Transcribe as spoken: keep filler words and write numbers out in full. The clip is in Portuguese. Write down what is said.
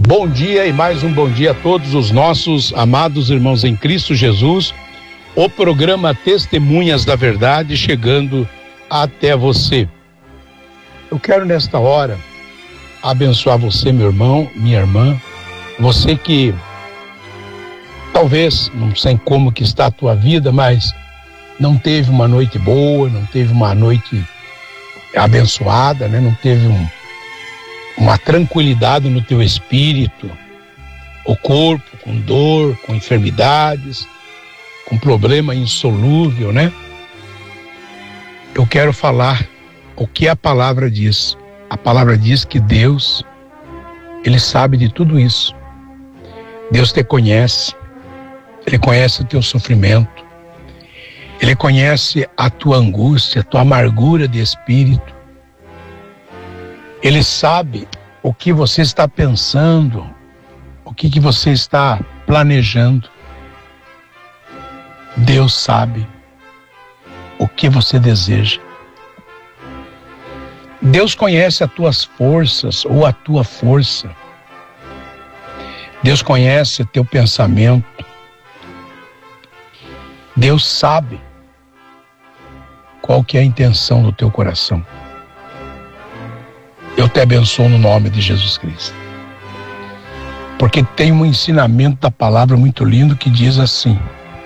Bom dia e mais um bom dia a todos os nossos amados irmãos em Cristo Jesus. O programa Testemunhas da Verdade chegando até você. Eu quero nesta hora abençoar você, meu irmão, minha irmã, você que talvez, não sei como que está a tua vida, mas não teve uma noite boa, não teve uma noite abençoada, né? Não teve um, uma tranquilidade no teu espírito, o corpo com dor, com enfermidades, com problema insolúvel, né? Eu quero falar o que a palavra diz. A palavra diz que Deus, Ele sabe de tudo isso. Deus te conhece, Ele conhece o teu sofrimento, Ele conhece a tua angústia, a tua amargura de espírito. Ele sabe o que você está pensando, o que, que você está planejando. Deus sabe o que você deseja. Deus conhece as tuas forças ou a tua força. Deus conhece o teu pensamento. Deus sabe qual que é a intenção do teu coração. Eu te abençoo no nome de Jesus Cristo. Porque tem um ensinamento da palavra muito lindo que diz assim: